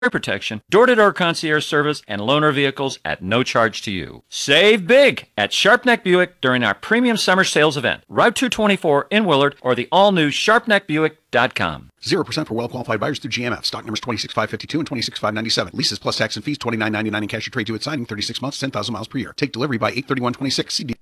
protection, door-to-door concierge service, and loaner vehicles at no charge to you. Save big at Sharpneck Buick during our premium summer sales event. Route 224 in Willard or the all-new SharpneckBuick.com. 0% for well-qualified buyers through GMF. Stock numbers 26552 and 26597. Leases plus tax and fees $29.99 in cash or trade to its signing. 36 months, 10,000 miles per year. Take delivery by 8/31/26.